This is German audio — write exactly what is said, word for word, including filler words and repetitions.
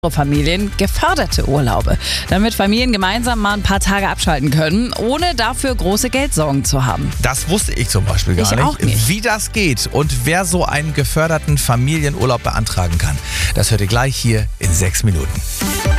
Familien geförderte Urlaube, damit Familien gemeinsam mal ein paar Tage abschalten können, ohne dafür große Geldsorgen zu haben. Das wusste ich zum Beispiel gar Ich nicht, auch nicht. wie das geht und wer so einen geförderten Familienurlaub beantragen kann. Das hört ihr gleich hier in sechs Minuten.